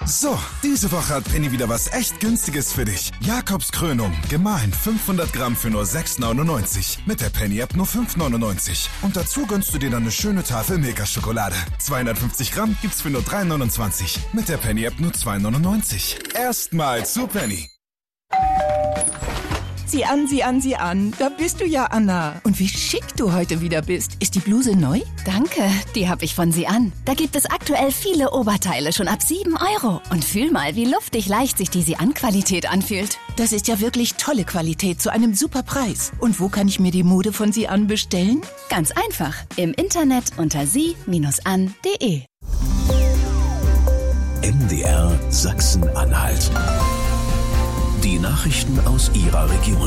So, diese Woche hat Penny wieder was echt Günstiges für dich. Jakobskrönung, gemahlen 500 Gramm für nur 6,99. Mit der Penny-App nur 5,99. Und dazu gönnst du dir dann eine schöne Tafel Milka-Schokolade. 250 Gramm gibt's für nur 3,29. Mit der Penny-App nur 2,99. Erstmal zu Penny. Sieh an, sieh an, sieh an. Da bist du ja, Anna. Und wie schick du heute wieder bist. Ist die Bluse neu? Danke, die habe ich von Sie an. Da gibt es aktuell viele Oberteile schon ab 7 €. Und fühl mal, wie luftig leicht sich die Sie-an-Qualität anfühlt. Das ist ja wirklich tolle Qualität zu einem super Preis. Und wo kann ich mir die Mode von Sie an bestellen? Ganz einfach. Im Internet unter sie-an.de. MDR Sachsen-Anhalt. Die Nachrichten aus Ihrer Region.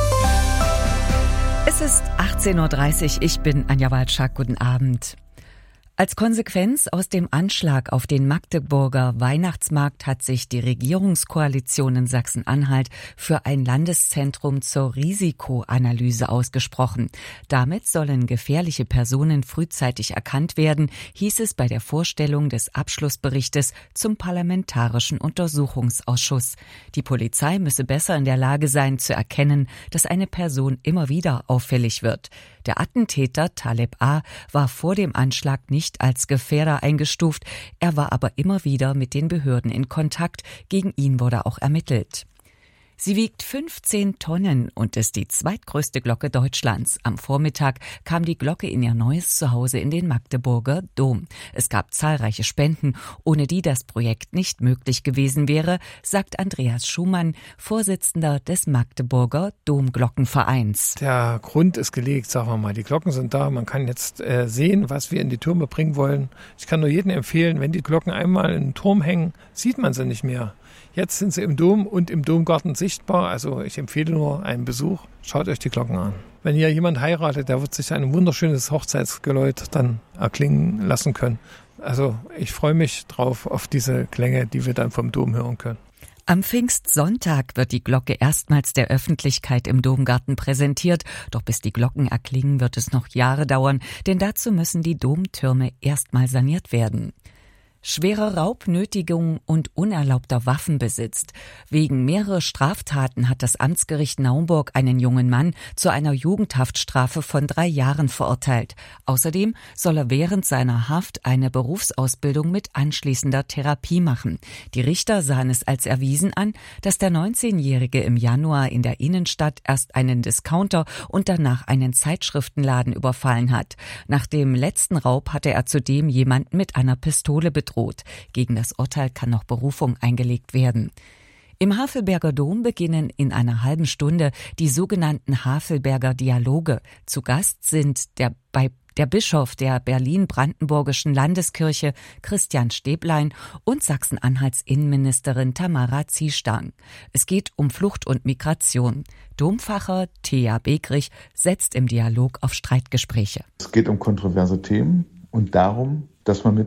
Es ist 18:30 Uhr, ich bin Anja Walczak, guten Abend. Als Konsequenz aus dem Anschlag auf den Magdeburger Weihnachtsmarkt hat sich die Regierungskoalition in Sachsen-Anhalt für ein Landeszentrum zur Risikoanalyse ausgesprochen. Damit sollen gefährliche Personen frühzeitig erkannt werden, hieß es bei der Vorstellung des Abschlussberichtes zum Parlamentarischen Untersuchungsausschuss. Die Polizei müsse besser in der Lage sein, zu erkennen, dass eine Person immer wieder auffällig wird. Der Attentäter Taleb A. war vor dem Anschlag nicht als Gefährder eingestuft, er war aber immer wieder mit den Behörden in Kontakt, gegen ihn wurde auch ermittelt. Sie wiegt 15 Tonnen und ist die zweitgrößte Glocke Deutschlands. Am Vormittag kam die Glocke in ihr neues Zuhause in den Magdeburger Dom. Es gab zahlreiche Spenden, ohne die das Projekt nicht möglich gewesen wäre, sagt Andreas Schumann, Vorsitzender des Magdeburger Domglockenvereins. Der Grund ist gelegt, sagen wir mal. Die Glocken sind da, man kann jetzt sehen, was wir in die Türme bringen wollen. Ich kann nur jedem empfehlen, wenn die Glocken einmal in den Turm hängen, sieht man sie nicht mehr. Jetzt sind sie im Dom und im Domgarten sichtbar, also ich empfehle nur einen Besuch. Schaut euch die Glocken an. Wenn hier jemand heiratet, der wird sich ein wunderschönes Hochzeitsgeläut dann erklingen lassen können. Also ich freue mich drauf auf diese Klänge, die wir dann vom Dom hören können. Am Pfingstsonntag wird die Glocke erstmals der Öffentlichkeit im Domgarten präsentiert. Doch bis die Glocken erklingen, wird es noch Jahre dauern, denn dazu müssen die Domtürme erstmal saniert werden. Schwere Raubnötigung und unerlaubter Waffenbesitz. Wegen mehrerer Straftaten hat das Amtsgericht Naumburg einen jungen Mann zu einer Jugendhaftstrafe von 3 Jahren verurteilt. Außerdem soll er während seiner Haft eine Berufsausbildung mit anschließender Therapie machen. Die Richter sahen es als erwiesen an, dass der 19-Jährige im Januar in der Innenstadt erst einen Discounter und danach einen Zeitschriftenladen überfallen hat. Nach dem letzten Raub hatte er zudem jemanden mit einer Pistole bedroht. Gegen das Urteil kann noch Berufung eingelegt werden. Im Havelberger Dom beginnen in einer halben Stunde die sogenannten Havelberger Dialoge. Zu Gast sind der Bischof der Berlin-Brandenburgischen Landeskirche Christian Stäblein und Sachsen-Anhalts Innenministerin Tamara Ziestang. Es geht um Flucht und Migration. Dompfarrer Thea Begrich setzt im Dialog auf Streitgespräche. Es geht um kontroverse Themen und darum, dass man mit